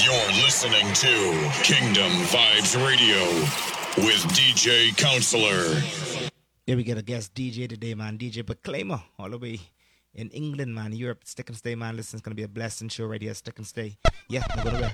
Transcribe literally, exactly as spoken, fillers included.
You're listening to Kingdom Vibes Radio with D J Counselor. Yeah, we get a guest D J today, man. D J Proclaimer, all the way in England, man. Europe, Stick and Stay, man. Listen, it's going to be a blessing show right here, Stick and Stay. Yeah, I'm going to